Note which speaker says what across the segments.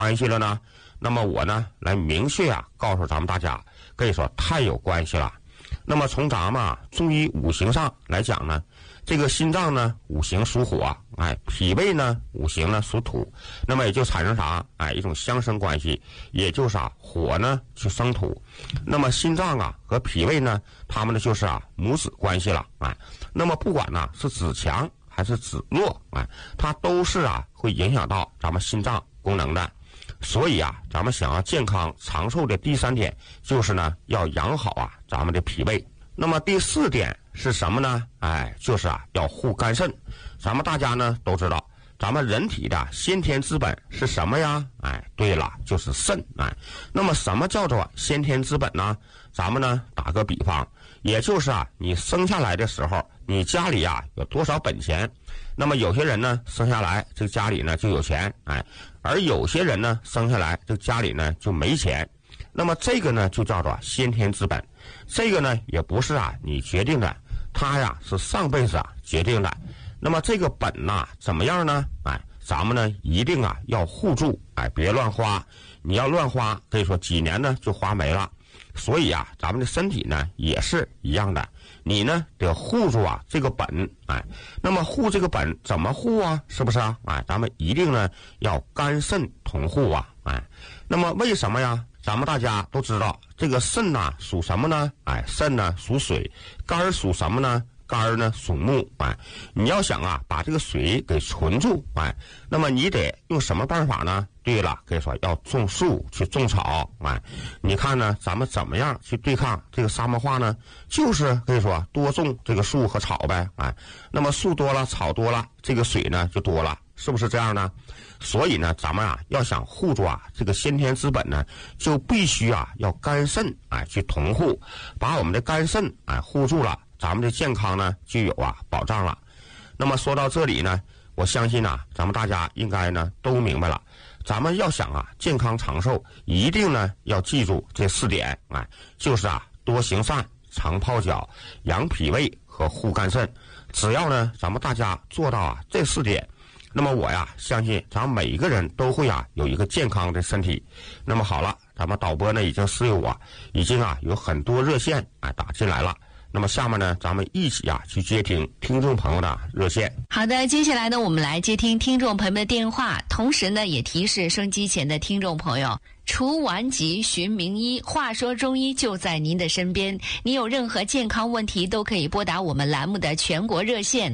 Speaker 1: 关系了呢？那么我呢来明确告诉咱们大家，可以说太有关系了。那么从咱们中医五行上来讲呢，这个心脏呢五行属火，脾胃呢五行呢属土，那么也就产生啥？一种相生关系，也就是火呢去生土，那么心脏和脾胃呢，他们呢就是母子关系了，那么不管呢是子强还是子弱，它都是会影响到咱们心脏功能的。所以咱们想要健康长寿的第3点就是呢要养好咱们的脾胃。那么第4点是什么呢？就是要护肝肾。咱们大家呢都知道，咱们人体的先天之本是什么呀？对了，就是肾。那么什么叫做先天之本呢？咱们呢打个比方，也就是你生下来的时候，你家里有多少本钱？那么有些人呢生下来这个家里呢就有钱，而有些人呢生下来这个家里呢就没钱。那么这个呢就叫做先天之本，这个呢也不是你决定的，它是上辈子决定的。那么这个本怎么样呢？咱们呢一定要护住，别乱花。你要乱花，可以说几年呢就花没了。所以咱们的身体呢也是一样的，你呢得护住这个本。那么护这个本怎么护是不是咱们一定呢要肝肾同护那么为什么呀？咱们大家都知道，这个肾属什么呢？肾呢属水，肝属什么呢？肝呢属木。你要想把这个水给存住，那么你得用什么办法呢？对了，可以说要种树去种草。你看呢，咱们怎么样去对抗这个沙漠化呢？就是可以说多种这个树和草呗。那么树多了，草多了，这个水呢就多了，是不是这样呢？所以呢，咱们要想护住这个先天之本呢，就必须要肝肾去同护，把我们的肝肾护住了，咱们的健康呢就有保障了。那么说到这里呢，我相信咱们大家应该呢都明白了。咱们要想健康长寿，一定呢要记住这4点，就是多行善、常泡脚、养脾胃和护肝肾。只要呢咱们大家做到这4点，那么我相信咱们每一个人都会有一个健康的身体。那么好了，咱们导播呢已经私有已经有很多热线打进来了。那么下面呢，咱们一起去接听听众朋友的热线。
Speaker 2: 好的，接下来呢，我们来接听听众朋友们的电话，同时呢，也提示收音机前的听众朋友，除顽疾寻名医，话说中医就在您的身边。你有任何健康问题，都可以拨打我们栏目的全国热线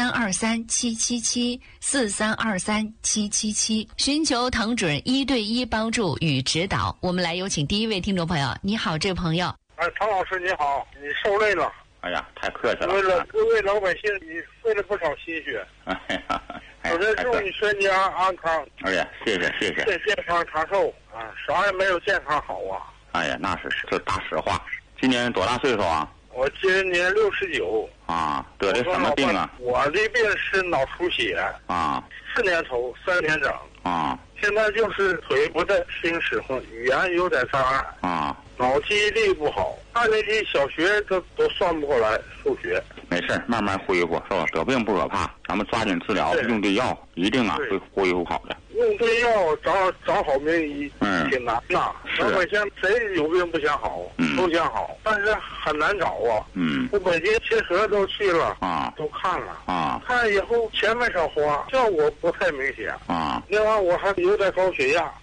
Speaker 2: 4323777743237777，寻求唐准1对1帮助与指导。我们来有请第一位听众朋友。你好，这位朋友。
Speaker 3: 唐老师你好，你受累了。
Speaker 1: 哎呀，太客气了。
Speaker 3: 为老百姓，你费了不少心血。首先祝你身体安康。
Speaker 1: 哎呀，谢谢。
Speaker 3: 健康长寿啥也没有健康好
Speaker 1: 哎呀，那是这大实话。今年多大岁数
Speaker 3: 我今年69。
Speaker 1: 得的什么病
Speaker 3: 我的病是脑出血4年头3年整现在就是腿不太听使唤，语言有点障碍脑记忆力不好，2年级小学都算不过来数学。
Speaker 1: 没事，慢慢恢复，是吧？得病不可怕，咱们抓紧治疗，用对药，一定会恢复好的。
Speaker 3: 用对药找好名医，挺难的。老百姓谁有病不想好，都想好，但是很难找我北京协和都去了都看了看以后钱没少花，效果不太明显另外我还有点高血压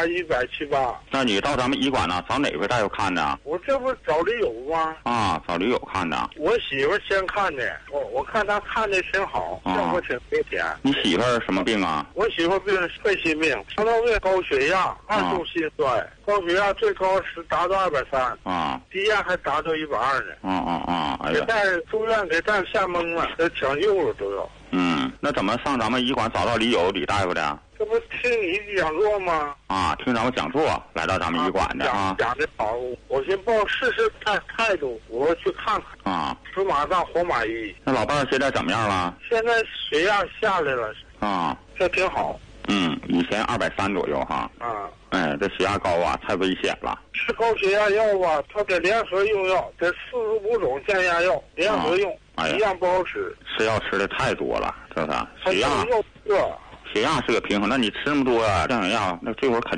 Speaker 3: 178。
Speaker 1: 那你到咱们医馆呢，找哪位大夫看的？
Speaker 3: 我这不找驴友吗？
Speaker 1: 找驴友看的。
Speaker 3: 我媳妇先看的，我看她看的挺好，效果挺明显。
Speaker 1: 你媳妇什么病
Speaker 3: 我媳妇病是肺心病，糖尿病、高血压、2度心衰，高血压最高是达到230低压还达到120呢。给带住院给带吓懵了，给抢救了都要。
Speaker 1: 那怎么上咱们医馆找到李大夫的？
Speaker 3: 这不听你讲座吗？
Speaker 1: 听咱们讲座来到咱们医馆的
Speaker 3: 讲的好，我先抱试试态度，我去看看死马当活马医。
Speaker 1: 那老伴儿现在怎么样了？
Speaker 3: 现在血压下来了这挺好。
Speaker 1: 以前230左右这血压高太危险了。
Speaker 3: 吃高血压药它得联合用药，得45种降压药联合用，一样不好使。
Speaker 1: 吃药吃的太多了，是不是？
Speaker 4: 血压是个平衡，那你吃那么多降血压，那这会儿肯